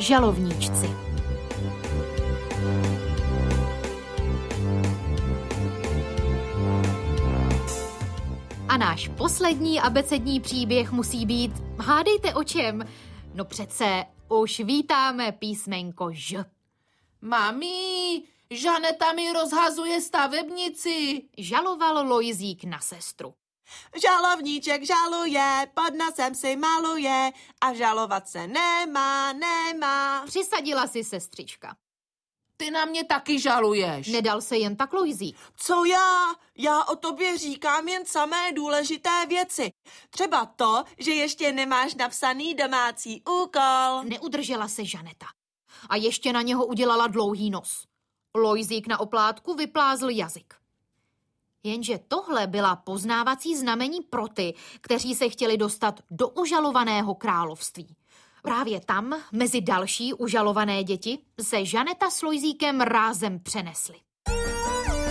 Žalovníčci. A náš poslední abecední příběh musí být, hádejte o čem? No přece už vítáme písmenko Ž. Mami, Žaneta mi rozhazuje stavebnici, žaloval Lojzík na sestru. Žalovníček žaluje, pod nosem si maluje a žalovat se nemá. Přisadila si sestřička. Ty na mě taky žaluješ. Nedal se jen tak Lojzík. Co já? Já o tobě říkám jen samé důležité věci. Třeba to, že ještě nemáš napsaný domácí úkol. Neudržela se Žaneta. A ještě na něho udělala dlouhý nos. Lojzík na oplátku vyplázl jazyk. Jenže tohle byla poznávací znamení pro ty, kteří se chtěli dostat do užalovaného království. Právě tam, mezi další užalované děti, se Žaneta s Lojzíkem rázem přenesly.